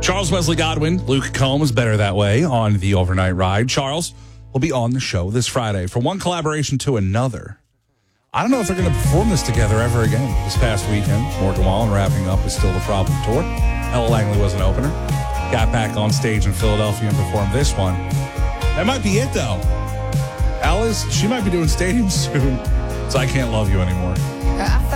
Charles Wesley Godwin, Luke Combs, Better That Way on the Overnight Ride. Charles will be on the show this Friday. From one collaboration to another, I don't know if they're going to perform this together ever again. This past weekend, Morgan Wallen wrapping up is Still the Problem tour. Ella Langley was an opener. Got back on stage in Philadelphia and performed this one. That might be it, though. Alice, she might be doing stadiums soon, so I Can't Love You Anymore.